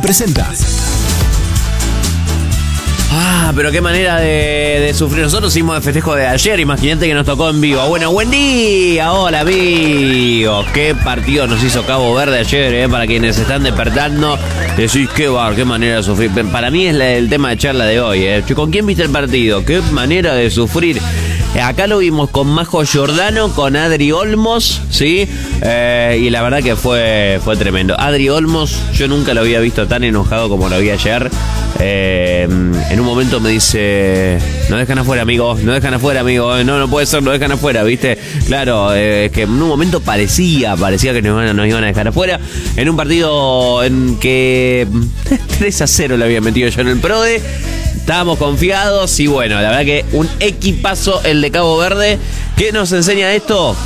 presenta. Pero qué manera de sufrir. Nosotros hicimos el festejo de ayer, imagínate que nos tocó en vivo. Bueno, buen día, hola amigos. Qué partido nos hizo Cabo Verde ayer, para quienes están despertando. Decís, qué manera de sufrir. Para mí es el tema de charla de hoy. ¿Con quién viste el partido? Qué manera de sufrir. Acá lo vimos con Majo Giordano, con Adri Olmos, ¿sí? Y la verdad que fue tremendo. Adri Olmos, yo nunca lo había visto tan enojado como lo vi ayer. En un momento me dice, no dejan afuera, amigo, no puede ser, no dejan afuera, ¿viste? Claro, es que en un momento parecía que nos iban a dejar afuera, en un partido en que 3-0 le había metido yo en el PRODE. Estábamos confiados y bueno, la verdad que un equipazo el de Cabo Verde. ¿Qué nos enseña esto?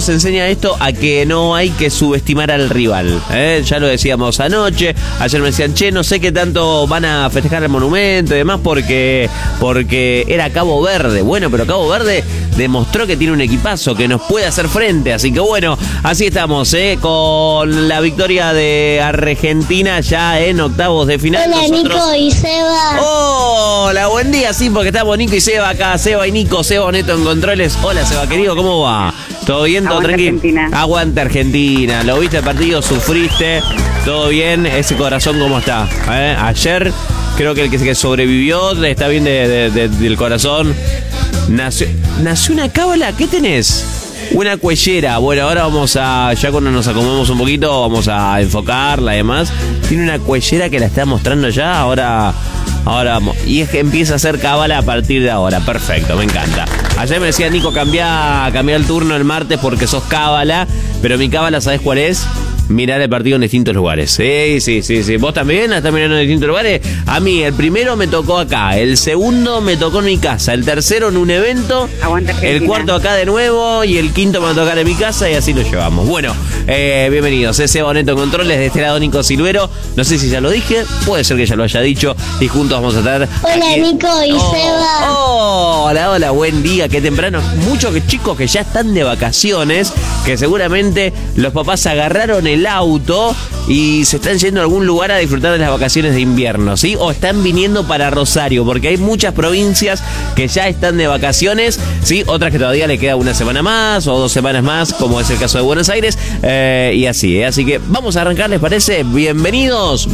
A que no hay que subestimar al rival. Ya lo decíamos anoche. Ayer me decían, no sé qué tanto van a festejar el monumento y demás porque era Cabo Verde. Bueno, pero Cabo Verde demostró que tiene un equipazo, que nos puede hacer frente. Así que bueno, así estamos, con la victoria de Argentina ya en octavos de final. Hola, Nico y Seba. Hola, buen día, sí, porque estamos Nico y Seba acá. Seba y Nico, Seba Neto en controles. Hola, Seba, querido, ¿cómo va? ¿Todo bien? ¿Todo tranquilo? Argentina. Aguante Argentina. ¿Lo viste el partido? ¿Sufriste? ¿Todo bien? ¿Ese corazón cómo está? Ayer creo que el que sobrevivió está bien del corazón. Nació una cábala. ¿Qué tenés? Una cuellera. Bueno, ahora ya cuando nos acomodamos un poquito, vamos a enfocarla y demás. Tiene una cuellera que la está mostrando ya. Ahora vamos. Y es que empieza a hacer cábala a partir de ahora. Perfecto, me encanta. Ayer me decía Nico, cambiá el turno el martes porque sos cábala. Pero mi cábala, ¿sabés cuál es? Mirar el partido en distintos lugares. Sí. ¿Vos también la estás mirando en distintos lugares? A mí, el primero me tocó acá, el segundo me tocó en mi casa, el tercero en un evento, el cuarto acá de nuevo y el quinto me va a tocar en mi casa y así lo llevamos. Bueno, bienvenidos. Seba Neto en controles, de este lado Nico Silvero. No sé si ya lo dije, puede ser que ya lo haya dicho y juntos vamos a estar. Hola, aquí. Nico y Seba. Hola, buen día, qué temprano. Muchos chicos que ya están de vacaciones, que seguramente los papás agarraron el auto y se están yendo a algún lugar a disfrutar de las vacaciones de invierno, ¿sí? O están viniendo para Rosario, porque hay muchas provincias que ya están de vacaciones, ¿sí? Otras que todavía le queda una semana más o 2 semanas más, como es el caso de Buenos Aires, y así, Así que vamos a arrancar, ¿les parece? Bienvenidas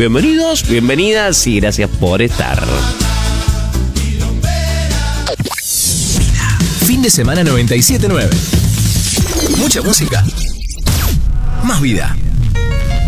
y gracias por estar. Fin de semana 97.9. Mucha música. Más vida.